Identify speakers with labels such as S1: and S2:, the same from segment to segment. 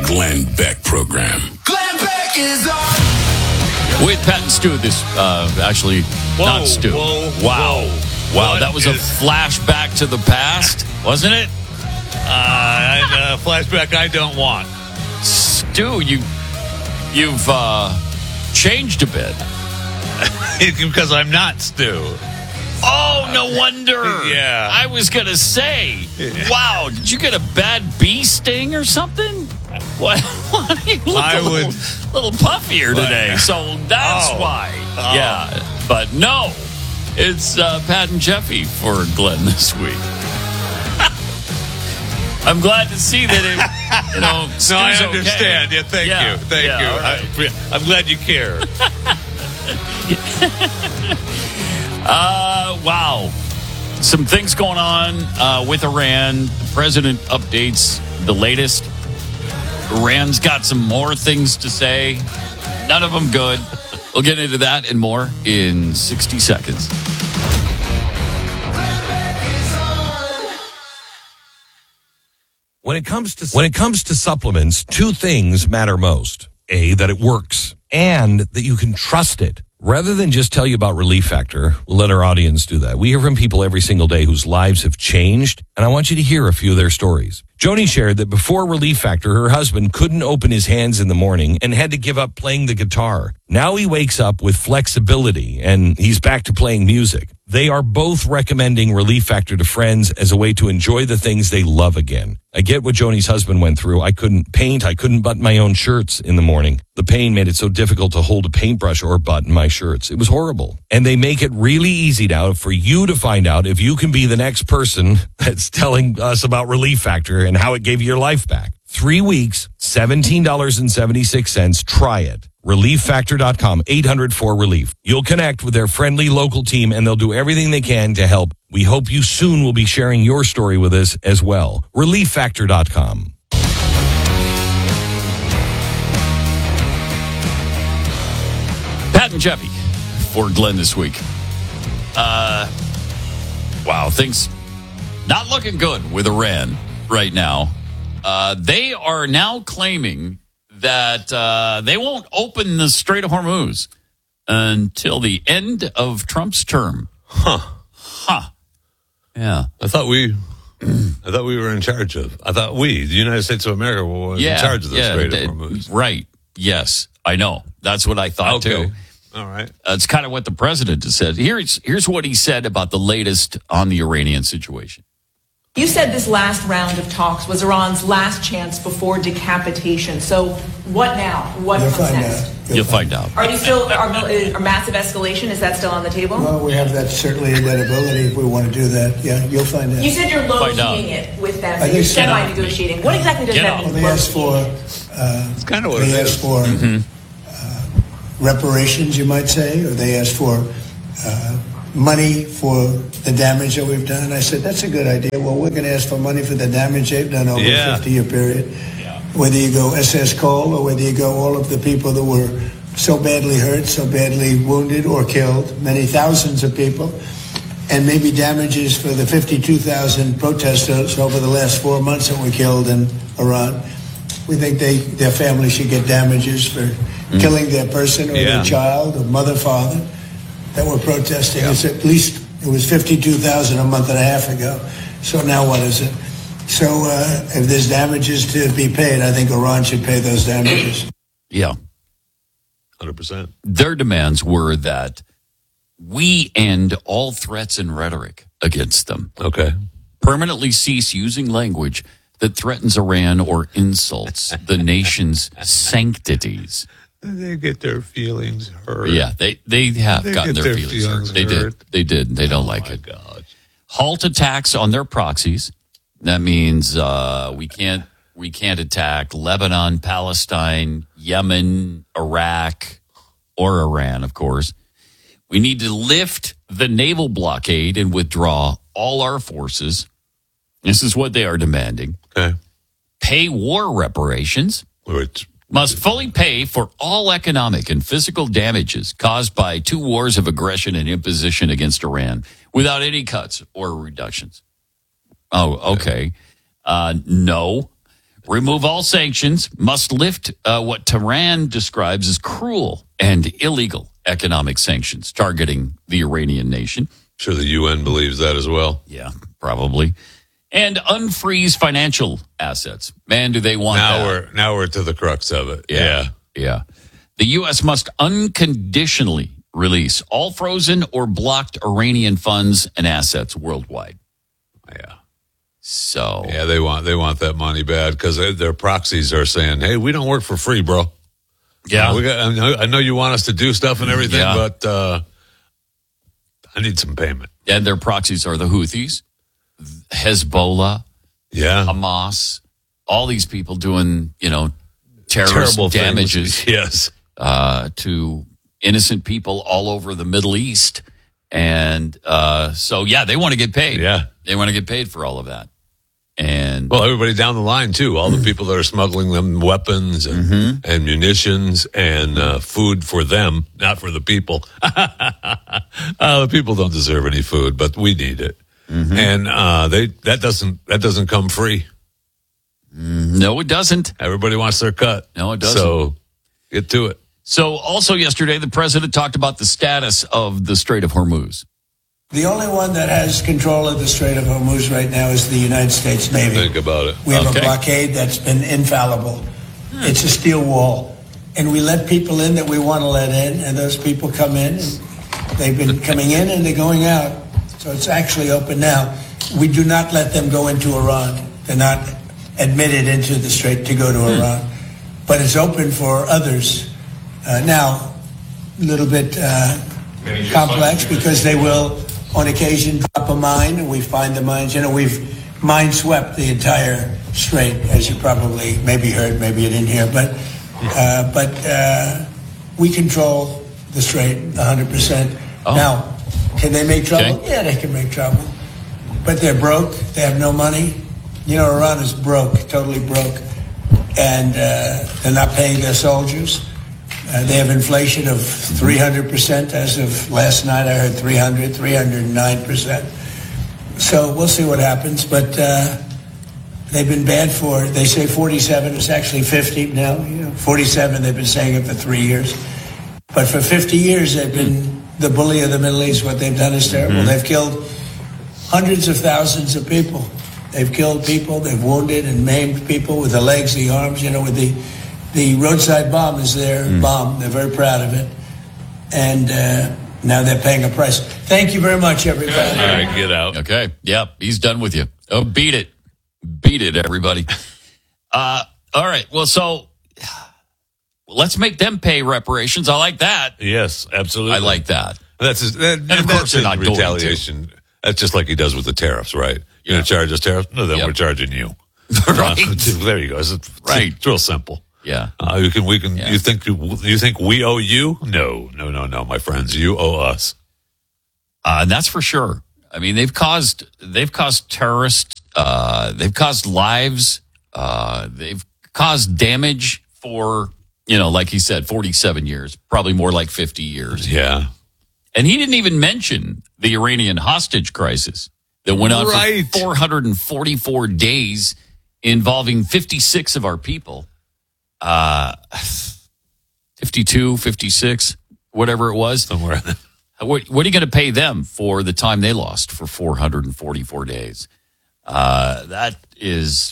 S1: Glenn Beck program.
S2: Glenn Beck is on.
S3: With Pat and Stu, not Stu. Wow.
S4: What
S3: that was a flashback to the past, wasn't it?
S4: Flashback I don't want.
S3: Stu, you've changed a bit.
S4: Because I'm not Stu.
S3: Oh, no wonder.
S4: Yeah.
S3: I was going to say, wow, did you get a bad bee sting or something? What? You look a little puffier today, so that's why.
S4: Oh.
S3: Yeah, but no, it's Pat and Jeffy for Glenn this week. I'm glad to see that it,
S4: No, I understand.
S3: Okay.
S4: Yeah, thank you. Thank you.
S3: Right.
S4: I'm glad you care.
S3: Wow. Some things going on with Iran. The president updates the latest. Iran's got some more things to say. None of them good. We'll get into that and more in 60 seconds.
S5: When it comes to supplements, two things matter most. A, that it works, and that you can trust it. Rather than just tell you about Relief Factor, we'll let our audience do that. We hear from people every single day whose lives have changed, and I want you to hear a few of their stories. Joni shared that before Relief Factor, her husband couldn't open his hands in the morning and had to give up playing the guitar. Now he wakes up with flexibility, and he's back to playing music. They are both recommending Relief Factor to friends as a way to enjoy the things they love again. I get what Joni's husband went through. I couldn't paint. I couldn't button my own shirts in the morning. The pain made it so difficult to hold a paintbrush or button my shirts. It was horrible. And they make it really easy now for you to find out if you can be the next person that's telling us about Relief Factor and how it gave you your life back. 3 weeks, $17.76. Try it. ReliefFactor.com, 800-4RELIEF. You'll connect with their friendly local team, and they'll do everything they can to help. We hope you soon will be sharing your story with us as well. ReliefFactor.com.
S3: Pat and Jeffy for Glenn this week. Wow, things not looking good with Iran right now. They are now claiming that they won't open the Strait of Hormuz until the end of Trump's term. Yeah.
S4: I thought we were in charge of. The United States of America, was in charge of the Strait of Hormuz.
S3: Right. Yes, I know. That's what I thought too.
S4: All right.
S3: That's kind of what the president has said. Here's what he said about the latest on the Iranian situation.
S6: You said this last round of talks was Iran's last chance before decapitation. So what now? What comes next?
S3: You'll find out.
S6: Are you still, are massive escalation, is that still on the table?
S7: Well, we have that certainly in that ability if we want to do that. Yeah, you'll find out.
S6: You said you're low-keying it with them.
S7: I
S6: So you're
S7: think so.
S6: semi-negotiating. What exactly does that mean?
S7: Well, they asked for,
S4: It's kind of what it is.
S7: reparations, you might say, or they asked for money for the damage that we've done. I said, that's a good idea. Well, we're going to ask for money for the damage they've done over a 50-year period. Yeah. Whether you go SS Cole or whether you go all of the people that were so badly hurt, so badly wounded or killed, many thousands of people, and maybe damages for the 52,000 protesters over the last 4 months that were killed in Iran. We think their family should get damages for killing their person or their child or mother, father that were protesting. It's at least, it was 52,000 a month and a half ago. So now what is it? So if there's damages to be paid, I think Iran should pay those damages.
S3: Yeah.
S4: 100%.
S3: Their demands were that we end all threats and rhetoric against them.
S4: Okay.
S3: Permanently cease using language that threatens Iran or insults the nation's sanctities.
S4: They get their feelings hurt.
S3: Yeah, they have gotten their feelings hurt. They did. They don't like it.
S4: God.
S3: Halt attacks on their proxies. That means we can't attack Lebanon, Palestine, Yemen, Iraq, or Iran, of course. We need to lift the naval blockade and withdraw all our forces. This is what they are demanding.
S4: Okay.
S3: Pay war reparations. Must fully pay for all economic and physical damages caused by 2 wars of aggression and imposition against Iran without any cuts or reductions. Oh, okay. No. remove all sanctions, must lift what Tehran describes as cruel and illegal economic sanctions targeting the Iranian nation.
S4: Sure, the UN believes that as well.
S3: Yeah, probably. And unfreeze financial assets. Man, do they want that.
S4: Now we're to the crux of it. Yeah.
S3: The U.S. must unconditionally release all frozen or blocked Iranian funds and assets worldwide.
S4: Yeah.
S3: So
S4: yeah, they want that money bad because their proxies are saying, "Hey, we don't work for free, bro."
S3: Yeah,
S4: I know you want us to do stuff and everything, but I need some payment.
S3: And their proxies are the Houthis, Hezbollah, Hamas, all these people doing terrorist
S4: terrible
S3: damages,
S4: yes,
S3: to innocent people all over the Middle East, and so they want to get paid.
S4: Yeah,
S3: they want to get paid for all of that. And
S4: everybody down the line too. All the people that are smuggling them weapons and munitions and food for them, not for the people. The people don't deserve any food, but we need it, and that doesn't come free.
S3: No, it doesn't.
S4: Everybody wants their cut.
S3: No, it doesn't.
S4: So get to it.
S3: So also yesterday, the president talked about the status of the Strait of Hormuz.
S7: The only one that has control of the Strait of Hormuz right now is the United States Navy.
S4: Think about it.
S7: We have a blockade that's been infallible. It's a steel wall. And we let people in that we want to let in, and those people come in. And they've been coming in and they're going out. So it's actually open now. We do not let them go into Iran. They're not admitted into the strait to go to Iran. But it's open for others. Now, a little bit complex because they will, on occasion, drop a mine, and we find the mines. We've mine swept the entire strait, as you probably maybe heard, maybe you didn't hear. But we control the strait 100%. Oh. Now, can they make trouble? Okay. Yeah, they can make trouble. But they're broke. They have no money. Iran is broke, totally broke. And they're not paying their soldiers. They have inflation of 300% as of last night. I heard 309%. So we'll see what happens. But they've been bad for, they say 47, it's actually 50 now. 47, they've been saying it for 3 years. But for 50 years, they've been the bully of the Middle East. What they've done is terrible. They've killed hundreds of thousands of people. They've killed people. They've wounded and maimed people with the legs, the arms, with the roadside bomb is their bomb. They're very proud of it. And now they're paying a price. Thank you very much, everybody.
S4: All right, get out.
S3: Okay. Yep, he's done with you. Oh, beat it. Beat it, everybody. All right. Well, so let's make them pay reparations. I like that.
S4: Yes, absolutely.
S3: I like that.
S4: And of course they're not retaliation. That's just like he does with the tariffs, right? You're going to charge us tariffs? No, then we're charging you.
S3: Right.
S4: There you go. It's real simple.
S3: Yeah.
S4: You think we owe you? No, my friends. You owe us.
S3: And that's for sure. I mean, they've caused terrorists. They've caused lives. They've caused damage for, like he said, 47 years, probably more like 50 years.
S4: Yeah.
S3: And he didn't even mention the Iranian hostage crisis that went on for 444 days, involving 56 of our people. 52, 56, whatever it was.
S4: Somewhere.
S3: What are you going to pay them for the time they lost for 444 days? That is,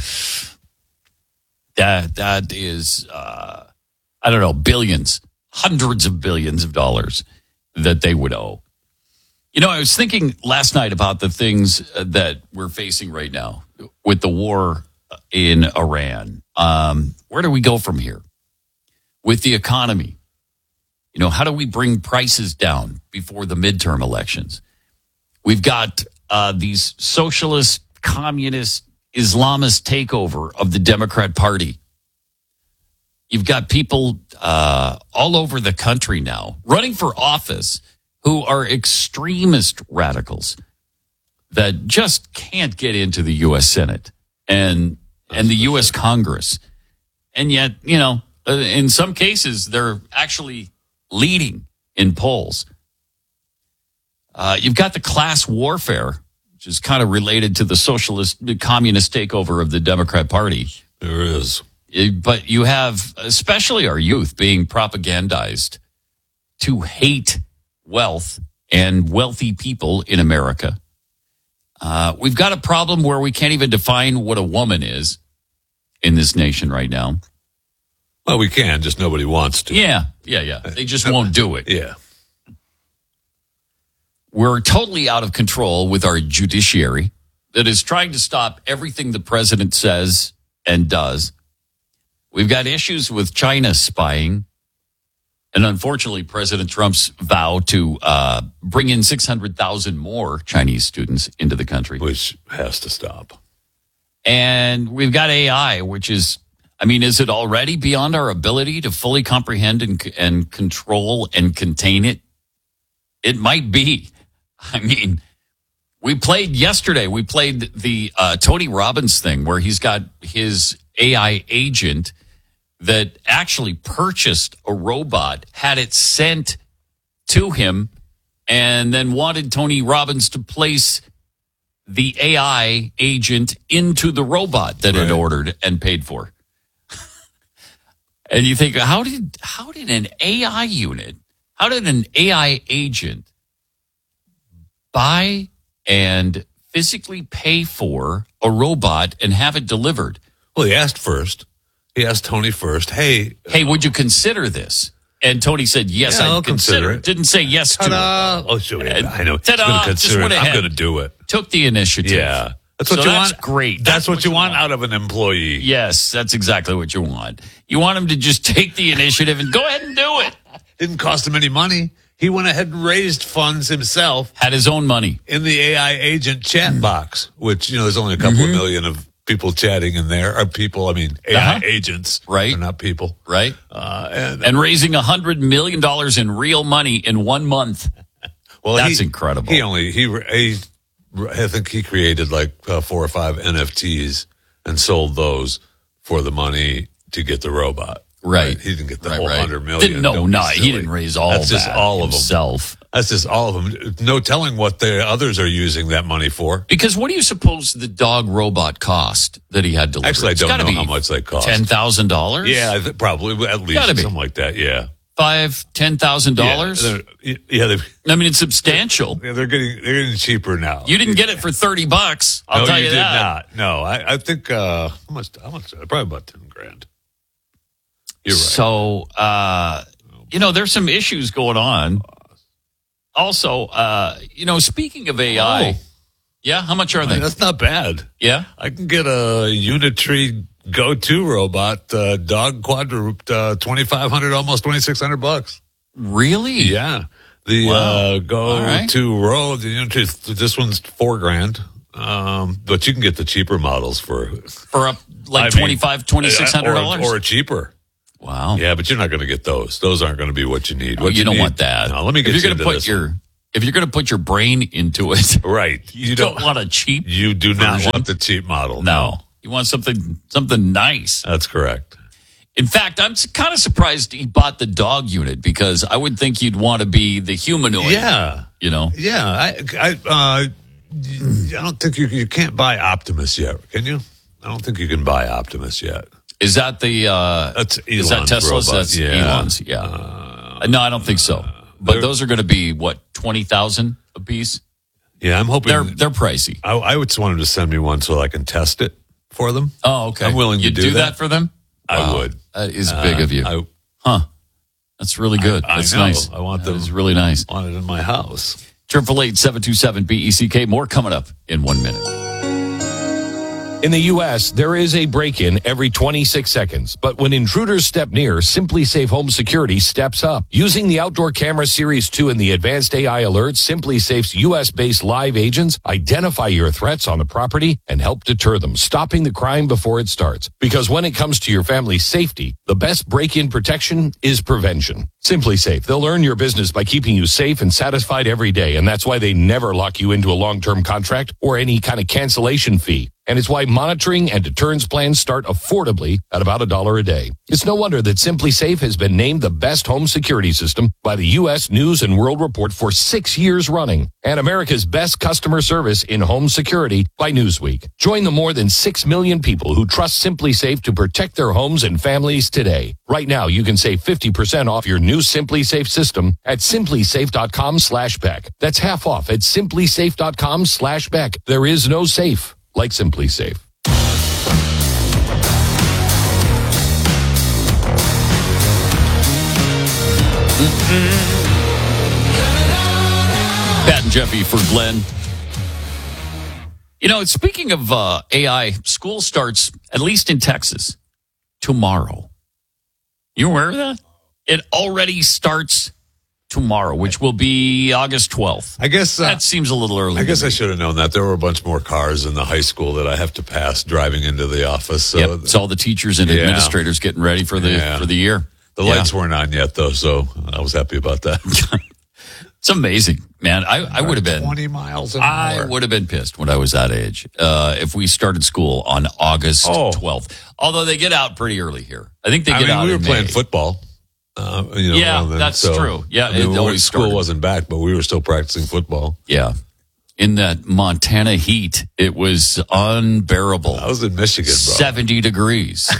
S3: I don't know, billions, hundreds of billions of dollars that they would owe. I was thinking last night about the things that we're facing right now with the war in Iran. Where do we go from here with the economy? How do we bring prices down before the midterm elections? We've got these socialist, communist, Islamist takeover of the Democrat Party. You've got people all over the country now running for office who are extremist radicals that just can't get into the U.S. Senate and the U.S. Congress. And yet, in some cases, they're actually leading in polls. You've got the class warfare, which is kind of related to the socialist, communist takeover of the Democrat Party.
S4: There is.
S3: But you have, especially our youth, being propagandized to hate wealth and wealthy people in America. We've got a problem where we can't even define what a woman is in this nation right now.
S4: Well, we can, just nobody wants to.
S3: Yeah. They just won't do it.
S4: Yeah.
S3: We're totally out of control with our judiciary that is trying to stop everything the president says and does. We've got issues with China spying. And unfortunately, President Trump's vow to bring in 600,000 more Chinese students into the country.
S4: Which has to stop.
S3: And we've got AI, which is, is it already beyond our ability to fully comprehend and control and contain it? It might be. We played the Tony Robbins thing where he's got his AI agent that actually purchased a robot, had it sent to him, and then wanted Tony Robbins to place the AI agent into the robot that it ordered and paid for. And you think, how did an AI unit, how did an AI agent buy and physically pay for a robot and have it delivered?
S4: Well, he asked first. He asked Tony first, hey,
S3: would you consider this? And Tony said, yes,
S4: I'll
S3: I'd consider it. Didn't say yes to it.
S4: Oh, sure. I know.
S3: Ta-da,
S4: consider it. I'm going to do it.
S3: Took the initiative.
S4: Yeah. That's what you want.
S3: That's great.
S4: That's what you want out of an employee.
S3: Yes, that's exactly what you want. You want him to just take the initiative and go ahead and do it.
S4: Didn't cost him any money. He went ahead and raised funds himself.
S3: Had his own money.
S4: In the AI agent chat box, which, there's only a couple of million of people chatting in there. Or people, AI agents.
S3: Right.
S4: They're not people.
S3: Right. And raising $100 million in real money in 1 month.
S4: Well,
S3: that's incredible.
S4: I think he created like 4 or 5 NFTs and sold those for the money to get the robot.
S3: Right.
S4: He didn't get the whole 100 million.
S3: He didn't raise all
S4: That's
S3: that
S4: just all of
S3: himself.
S4: Them. That's just all of them. No telling what the others are using that money for.
S3: Because what do you suppose the dog robot cost that he had delivered?
S4: Actually, I don't know how much they cost.
S3: $10,000?
S4: Yeah, probably at least something like that. Yeah.
S3: $10,000?
S4: Yeah.
S3: It's substantial.
S4: Yeah, they're getting cheaper now.
S3: You didn't get it for $30. I'll tell you that.
S4: Did not. No, I think how much? Probably about $10,000. You're right.
S3: So, there's some issues going on. Also, speaking of AI, yeah, how much are they?
S4: That's not bad.
S3: Yeah,
S4: I can get a Unitree Go-To robot, dog quadruped, $2,500, almost $2,600.
S3: Really?
S4: Yeah. The Go-To Row, the Unitree, this one's $4,000. But you can get the cheaper models for $2,600 or cheaper.
S3: Wow.
S4: Yeah, but you're not going to get those. Those aren't going to be what you need.
S3: You don't want that.
S4: No, let me get
S3: if you're going to put your brain into it,
S4: right?
S3: You don't want a cheap.
S4: You do not want the cheap model.
S3: No. You want something nice.
S4: That's correct.
S3: In fact, I'm kind of surprised he bought the dog unit because I would think you'd want to be the humanoid.
S4: Yeah.
S3: Yeah.
S4: I don't think you can't buy Optimus yet, can you? I don't think you can buy Optimus yet.
S3: Is that
S4: that's Elon's
S3: is that Tesla's?
S4: robot.
S3: That's Elon's. Yeah. No, I don't think so. But those are going to be what, 20,000 a piece?
S4: Yeah, I'm hoping
S3: they're pricey.
S4: I would just want him to send me one so I can test it for them.
S3: Oh, okay.
S4: I'm willing to do
S3: that for them.
S4: I
S3: Wow.
S4: would.
S3: That is big of you.
S4: Huh?
S3: That's really good. That's
S4: I know.
S3: nice.
S4: I want them.
S3: That is really nice.
S4: I want it in my house.
S3: 888-727-BECK. More coming up in 1 minute.
S5: In the U.S., there is a break-in every 26 seconds. But when intruders step near, Simply Safe Home Security steps up. Using the Outdoor Camera Series 2 and the advanced AI alerts, Simply Safe's U.S.-based live agents identify your threats on the property and help deter them, stopping the crime before it starts. Because when it comes to your family's safety, the best break-in protection is prevention. Simply Safe. They'll earn your business by keeping you safe and satisfied every day. And that's why they never lock you into a long-term contract or any kind of cancellation fee. And it's why monitoring and deterrence plans start affordably at about $1 a day. It's no wonder that Simply Safe has been named the best home security system by the U.S. News and World Report for 6 years running, and America's best customer service in home security by Newsweek. Join the more than 6 million people who trust Simply Safe to protect their homes and families today. Right now, you can save 50% off your new Simply Safe system at simplysafe.com/Beck. That's half off at simplysafe.com/Beck. There is no safe like Simply Safe.
S3: Pat and Jeffy for Glenn. You know, speaking of AI, school starts, at least in Texas, tomorrow. You aware of that? It already starts tomorrow, which will be August 12th.
S4: I guess
S3: that seems a little early.
S4: I guess I should have known that. There were a bunch more cars in the high school that I have to pass driving into the office. So
S3: yep, it's all the teachers and administrators getting ready for the year.
S4: The lights weren't on yet, though, so I was happy about that.
S3: It's amazing, man. I would have been
S4: 20 miles an
S3: hour. I would have been pissed when I was that age if we started school on August 12th. Although they get out pretty early here. I think they get out.
S4: We were
S3: in
S4: playing
S3: May.
S4: Football.
S3: That's true. Yeah, it always
S4: school
S3: started.
S4: wasn't back, but we were still practicing football.
S3: Yeah. In that Montana heat, it was unbearable.
S4: I was in Michigan, bro.
S3: 70 degrees.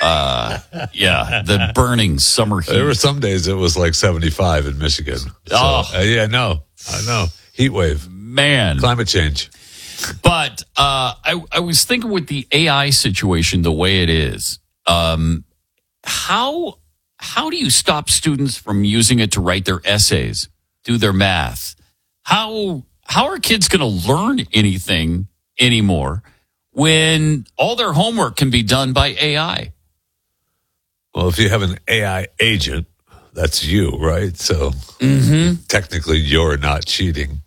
S3: The burning summer heat.
S4: There were some days it was like 75 in Michigan. So, I know. Heat wave.
S3: Man.
S4: Climate change.
S3: But I was thinking with the AI situation the way it is, how do you stop students from using it to write their essays, do their math? How are kids going to learn anything anymore when all their homework can be done by AI?
S4: Well, if you have an AI agent, that's you, right? So technically you're not cheating.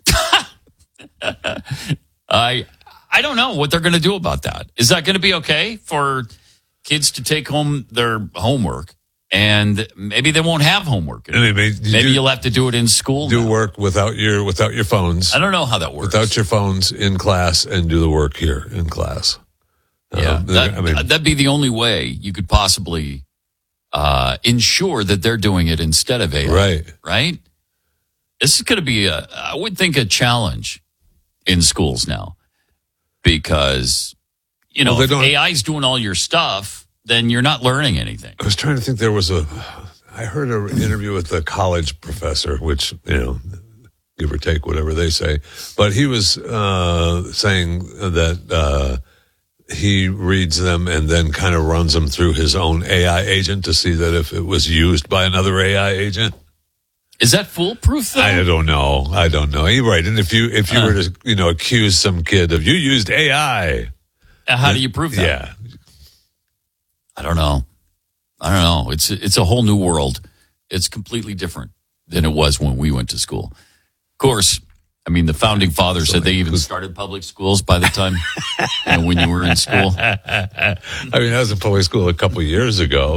S3: I don't know what they're going to do about that. Is that going to be okay for kids to take home their homework? And maybe they won't have homework. Maybe you'll have to do it in school.
S4: Do work without your phones.
S3: I don't know how that works.
S4: Without your phones in class, and do the work here in class.
S3: Yeah, that'd be the only way you could possibly ensure that they're doing it instead of AI. Right? This is going to be, I would think, a challenge in schools now. Because, if AI's doing all your stuff, then you're not learning anything.
S4: I was trying to think. I heard an interview with a college professor, which, give or take whatever they say. But he was saying that he reads them and then kind of runs them through his own AI agent to see that if it was used by another AI agent.
S3: Is that foolproof, though?
S4: I don't know. You're right. And if you were to, accuse some kid of, you used AI.
S3: How do you prove that?
S4: Yeah.
S3: I don't know. It's a whole new world. It's completely different than it was when we went to school. Of course, the founding fathers said they even started public schools by the time when you were in school.
S4: I was in public school a couple of years ago,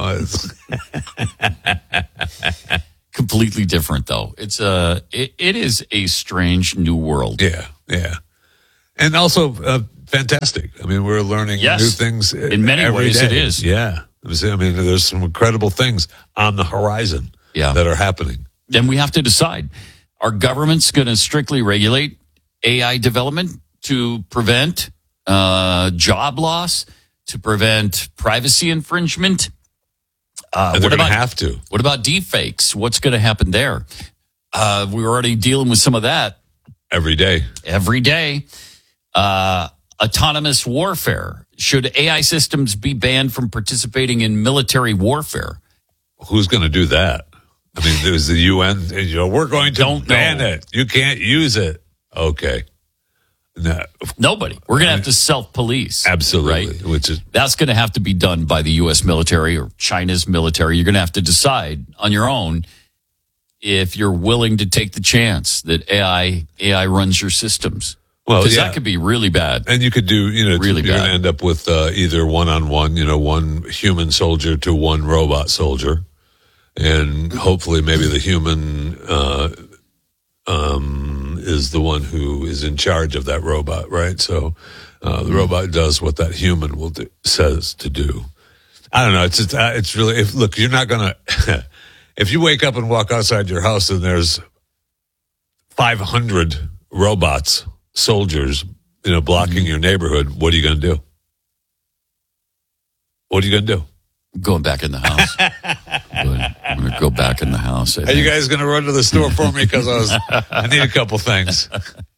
S3: Completely different, though. It is a strange new world.
S4: Yeah. And also fantastic. We're learning new things.
S3: In many ways, it is.
S4: Yeah. There's some incredible things on the horizon that are happening.
S3: Then we have to decide. Are governments going to strictly regulate AI development to prevent job loss, to prevent privacy infringement?
S4: They're going to have to.
S3: What about deepfakes? What's going to happen there? We're already dealing with some of that.
S4: Every day.
S3: Autonomous warfare. Should AI systems be banned from participating in military warfare?
S4: Who's going to do that? There's the UN. We're going to ban it. You can't use it. Okay. No.
S3: Nobody. We're going to have to self-police.
S4: Absolutely.
S3: Right? That's going to have to be done by the U.S. military or China's military. You're going to have to decide on your own if you're willing to take the chance that AI runs your systems. Well, because that could be really bad.
S4: And you could do,
S3: really
S4: you're going to end up with either one-on-one, one human soldier to one robot soldier. And hopefully maybe the human is the one who is in charge of that robot, right? So The robot does what that human says to do. I don't know. It's really, look, you're not going to, if you wake up and walk outside your house and there's 500 robots, soldiers, blocking your neighborhood, what are you going to do? What are you going to do?
S3: Going back in the house. I'm going to go back in the house.
S4: Are you guys going to run to the store for me? Because I need a couple things.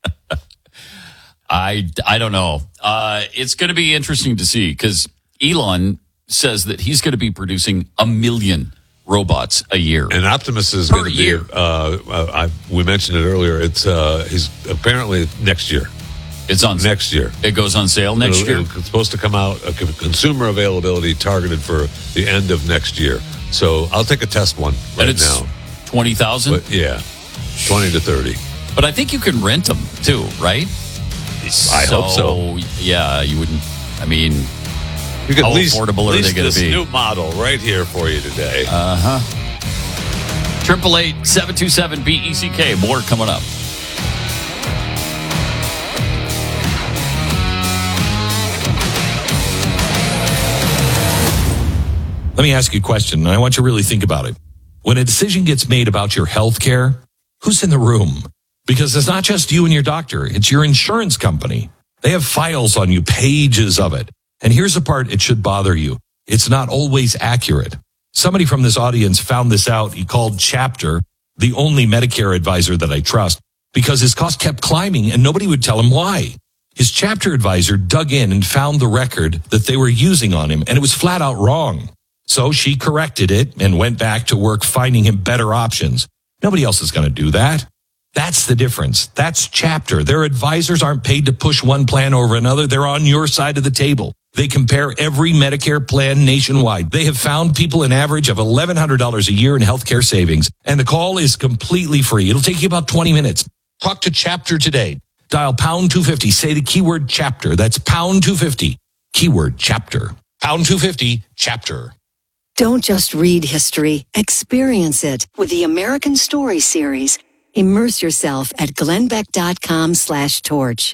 S3: I don't know. It's going to be interesting to see because Elon says that he's going to be producing 1 million robots a year.
S4: And Optimus is going to be, we mentioned it earlier, he's apparently next year.
S3: It's on
S4: next year.
S3: It goes on sale next year.
S4: It's supposed to come out, consumer availability targeted for the end of next year. So I'll take a test one right now.
S3: 20,000?
S4: Yeah, 20 to 30.
S3: But I think you can rent them too, right?
S4: I hope so.
S3: Yeah, you wouldn't. I mean,
S4: you can
S3: how affordable are they going to be?
S4: This new model right here for you today.
S3: 888-727-BECK. More coming up.
S5: Let me ask you a question, and I want you to really think about it. When a decision gets made about your health care, who's in the room? Because it's not just you and your doctor. It's your insurance company. They have files on you, pages of it. And here's the part it should bother you. It's not always accurate. Somebody from this audience found this out. He called Chapter, the only Medicare advisor that I trust, because his cost kept climbing and nobody would tell him why. His Chapter advisor dug in and found the record that they were using on him, and it was flat out wrong. So she corrected it and went back to work finding him better options. Nobody else is going to do that. That's the difference. That's Chapter. Their advisors aren't paid to push one plan over another. They're on your side of the table. They compare every Medicare plan nationwide. They have found people an average of $1,100 a year in healthcare savings. And the call is completely free. It'll take you about 20 minutes. Talk to Chapter today. Dial pound 250. Say the keyword Chapter. That's pound 250. Keyword Chapter. Pound 250 Chapter.
S1: Don't just read history, experience it with the American Story series. Immerse yourself at glennbeck.com/torch.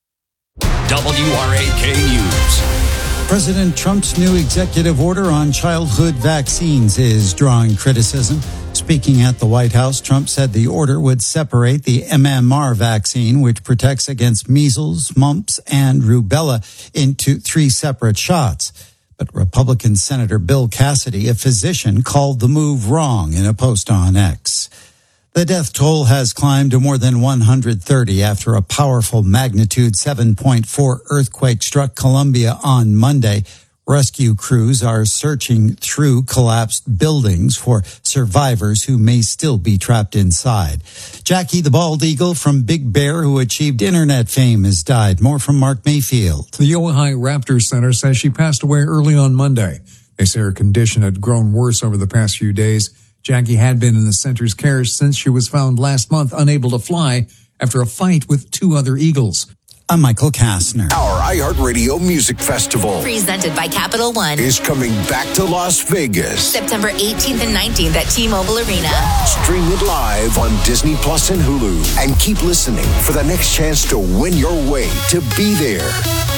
S8: WRAK News.
S9: President Trump's new executive order on childhood vaccines is drawing criticism. Speaking at the White House, Trump said the order would separate the MMR vaccine, which protects against measles, mumps, and rubella, into 3 separate shots. But Republican Senator Bill Cassidy, a physician, called the move wrong in a post on X. The death toll has climbed to more than 130 after a powerful magnitude 7.4 earthquake struck Colombia on Monday. Rescue crews are searching through collapsed buildings for survivors who may still be trapped inside. Jackie the Bald Eagle from Big Bear, who achieved internet fame, has died. More from Mark Mayfield.
S10: The Ojai Raptors Center says she passed away early on Monday. They say her condition had grown worse over the past few days. Jackie had been in the center's care since she was found last month unable to fly after a fight with 2 other Eagles.
S9: I'm Michael Kastner.
S8: Our iHeartRadio Music Festival,
S11: presented by Capital One,
S8: is coming back to Las Vegas.
S11: September 18th and 19th at T-Mobile Arena.
S8: Stream it live on Disney Plus and Hulu. And keep listening for the next chance to win your way to be there.